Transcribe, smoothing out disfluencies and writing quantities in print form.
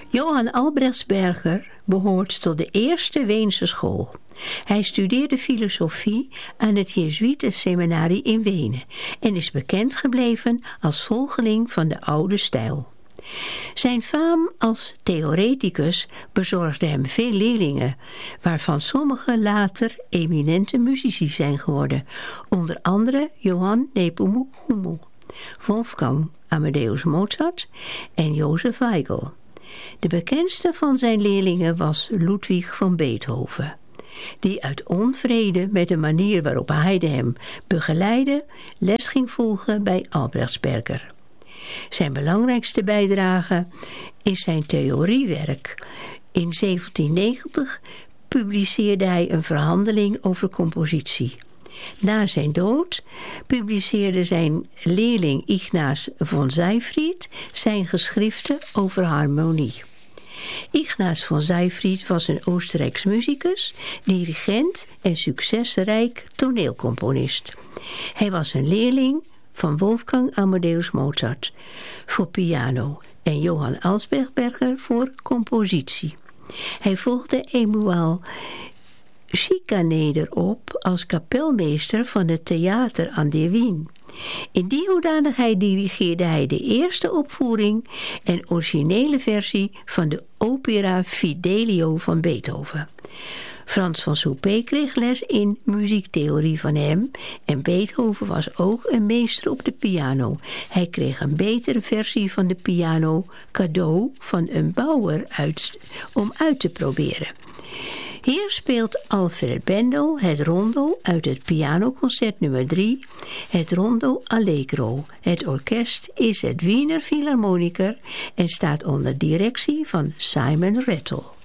Johann Albrechtsberger behoort tot de eerste Weense school. Hij studeerde filosofie aan het Jezuïetenseminarie in Wenen en is bekend gebleven als volgeling van de oude stijl. Zijn faam als theoreticus bezorgde hem veel leerlingen, waarvan sommigen later eminente muzici zijn geworden, onder andere Johann Nepomuk Hummel, Wolfgang Amadeus Mozart en Joseph Weigl. De bekendste van zijn leerlingen was Ludwig van Beethoven, die uit onvrede met de manier waarop Haydn hem begeleidde les ging volgen bij Albrechtsberger. Zijn belangrijkste bijdrage is zijn theoriewerk. In 1790 publiceerde hij een verhandeling over compositie. Na zijn dood publiceerde zijn leerling Ignaz von Seyfried zijn geschriften over harmonie. Ignaz von Seyfried was een Oostenrijks muzikus, dirigent en succesrijk toneelcomponist. Hij was een leerling van Wolfgang Amadeus Mozart voor piano en Johann Albrechtsberger voor compositie. Hij volgde Emanuel Schikaneder op als kapelmeester van het Theater an der Wien. In die hoedanigheid dirigeerde hij de eerste opvoering en originele versie van de opera Fidelio van Beethoven. Frans van Suppé kreeg les in muziektheorie van hem en Beethoven was ook een meester op de piano. Hij kreeg een betere versie van de piano cadeau van een bouwer om uit te proberen. Hier speelt Alfred Bendel het rondo uit het pianoconcert nummer 3, het rondo Allegro. Het orkest is het Wiener Philharmoniker en staat onder directie van Simon Rattle.